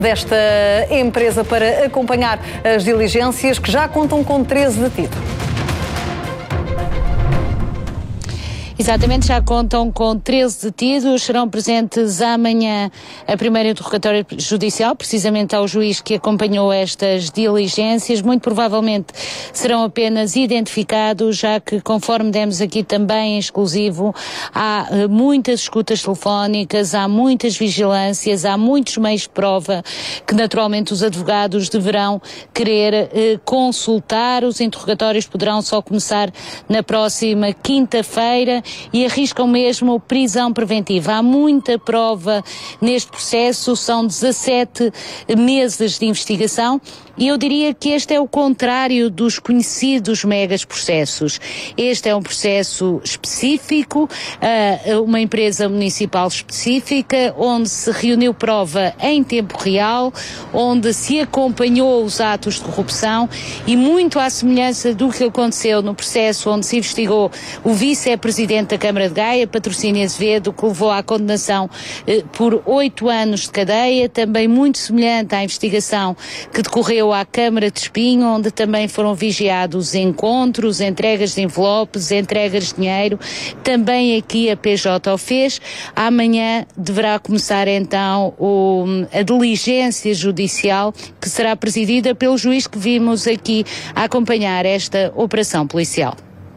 desta empresa para acompanhar as diligências que já contam com 13 detidos. Exatamente, já contam com 13 detidos, serão presentes amanhã a primeira interrogatória judicial, precisamente ao juiz que acompanhou estas diligências. Muito provavelmente serão apenas identificados, já que, conforme demos aqui também em exclusivo, há muitas escutas telefónicas, há muitas vigilâncias, há muitos meios de prova que naturalmente os advogados deverão querer consultar. Os interrogatórios poderão só começar na próxima quinta-feira e arriscam mesmo prisão preventiva. Há muita prova neste processo, são 17 meses de investigação e eu diria que este é o contrário dos conhecidos megas processos. Este é um processo específico, uma empresa municipal específica, onde se reuniu prova em tempo real, onde se acompanhou os atos de corrupção e muito à semelhança do que aconteceu no processo onde se investigou o vice-presidente da Câmara de Gaia, Patrocínio Azevedo, que levou à condenação por 8 anos de cadeia, também muito semelhante à investigação que decorreu à Câmara de Espinho, onde também foram vigiados encontros, entregas de envelopes, entregas de dinheiro, também aqui a PJ o fez. Amanhã deverá começar então a diligência judicial, que será presidida pelo juiz que vimos aqui a acompanhar esta operação policial.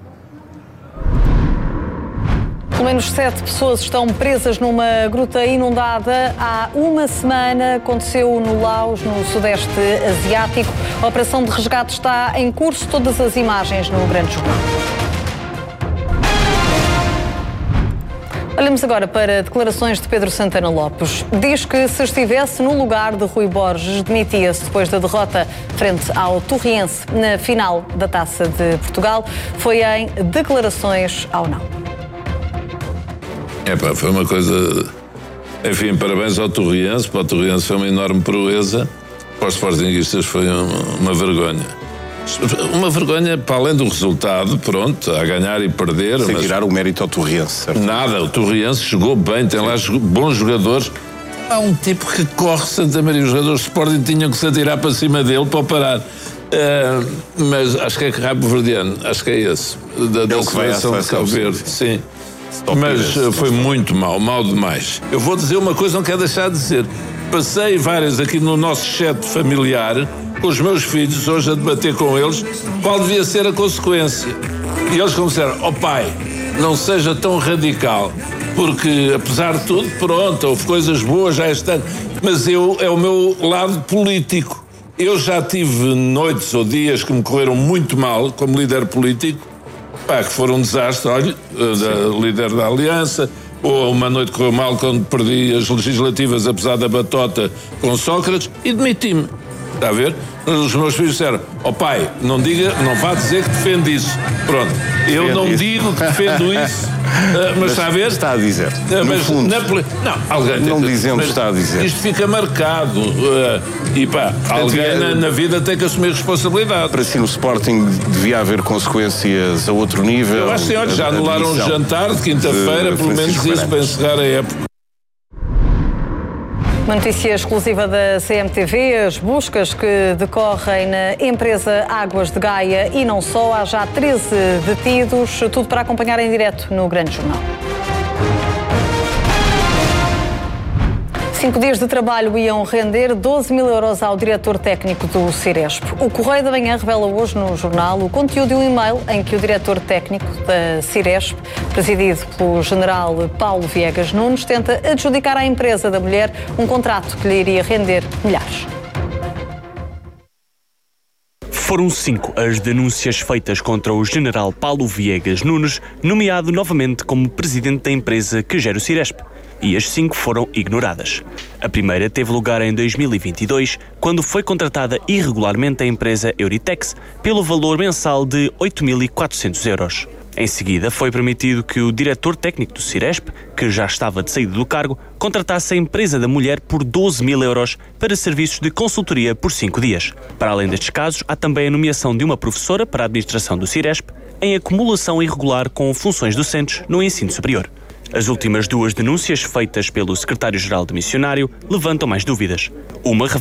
Pelo menos 7 pessoas estão presas numa gruta inundada há uma semana. Aconteceu no Laos, no Sudeste Asiático. A operação de resgate está em curso. Todas as imagens no Grande Jornal. Olhamos agora para declarações de Pedro Santana Lopes. Diz que se estivesse no lugar de Rui Borges, demitia-se depois da derrota frente ao Torriense na final da Taça de Portugal. Foi em declarações ao Não. Foi uma coisa... Enfim, parabéns ao Torriense. Para o Torriense foi uma enorme proeza. Para os sportinguistas foi uma vergonha. Uma vergonha para além do resultado, pronto, a ganhar e perder. Sem tirar o mérito ao Torriense, certo? Nada, o Torriense jogou bem, tem lá bons jogadores. Há um tipo que corre Santa Maria, os jogadores de Sporting tinham que se atirar para cima dele para o parar. Mas acho que é cabo-verdiano, acho que é esse. Da seleção de Cabo Verde, sim. Mas foi muito mal demais. Eu vou dizer uma coisa, não quero deixar de dizer. Passei várias aqui no nosso chat familiar, com os meus filhos, hoje a debater com eles, qual devia ser a consequência. E eles começaram, pai, não seja tão radical, porque apesar de tudo, pronto, houve coisas boas já este ano, mas é o meu lado político. Eu já tive noites ou dias que me correram muito mal como líder político, que foram um desastre, olha, líder da Aliança, ou uma noite correu mal quando perdi as legislativas, apesar da batota com Sócrates, e demiti-me. Está a ver? Os meus filhos disseram, pai, não vá dizer que defende isso. Pronto, eu não digo que defendo isso, mas está a ver? Está a dizer. Mas fundo, não dizemos, está a dizer. Isto fica marcado. Alguém na vida tem que assumir responsabilidade. Para si no Sporting devia haver consequências a outro nível. Eu acho que olha, já anularam um jantar de quinta-feira, pelo menos isso para encerrar a época. Uma notícia exclusiva da CMTV, as buscas que decorrem na empresa Águas de Gaia e não só, há já 13 detidos, tudo para acompanhar em direto no Grande Jornal. 5 dias de trabalho iam render 12 mil euros ao diretor técnico do Ciresp. O Correio da Manhã revela hoje no jornal o conteúdo de um e-mail em que o diretor técnico da Ciresp, presidido pelo general Paulo Viegas Nunes, tenta adjudicar à empresa da mulher um contrato que lhe iria render milhares. Foram 5 as denúncias feitas contra o general Paulo Viegas Nunes, nomeado novamente como presidente da empresa que gera o Ciresp. E as 5 foram ignoradas. A primeira teve lugar em 2022, quando foi contratada irregularmente a empresa Euritex pelo valor mensal de 8.400 euros. Em seguida, foi permitido que o diretor técnico do Ciresp, que já estava de saída do cargo, contratasse a empresa da mulher por 12 mil euros para serviços de consultoria por 5 dias. Para além destes casos, há também a nomeação de uma professora para a administração do Ciresp em acumulação irregular com funções docentes no ensino superior. As últimas 2 denúncias feitas pelo secretário-geral de missionário levantam mais dúvidas. Uma revela